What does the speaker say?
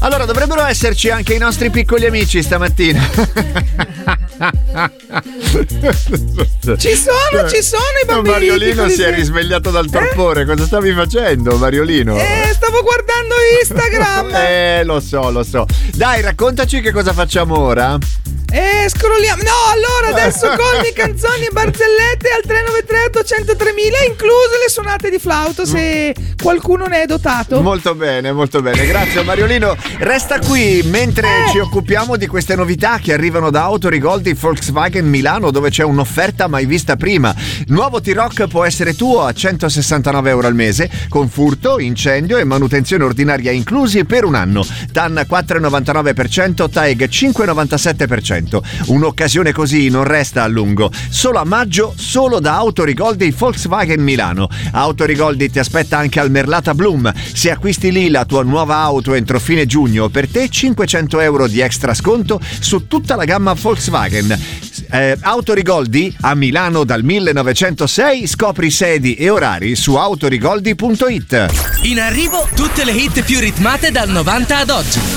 Allora, dovrebbero esserci anche i nostri piccoli amici stamattina. Ci sono i bambini. Mariolino si è risvegliato dal torpore. Cosa stavi facendo, Mariolino? Stavo guardando Instagram. Lo so. Dai, raccontaci che cosa facciamo ora. Scrolliamo. No, allora adesso colmi, canzoni e barzellette al 393 800 3000, incluse le suonate di flauto se qualcuno ne è dotato. Molto bene. Grazie Mariolino. Resta qui mentre ci occupiamo di queste novità che arrivano da Autorigoldi Volkswagen Milano, dove c'è un'offerta mai vista prima. Nuovo T-Roc può essere tuo a 169 euro al mese, con furto, incendio e manutenzione ordinaria inclusi per un anno. TAN 4,99%, TAEG 5,97%. Un'occasione così non resta a lungo. Solo a maggio, solo da Autorigoldi Volkswagen Milano. Autorigoldi ti aspetta anche al Merlata Bloom. Se acquisti lì la tua nuova auto entro fine giugno, per te 500 euro di extra sconto su tutta la gamma Volkswagen. Autorigoldi a Milano dal 1906. Scopri sedi e orari su autorigoldi.it. In arrivo tutte le hit più ritmate dal 90 ad oggi.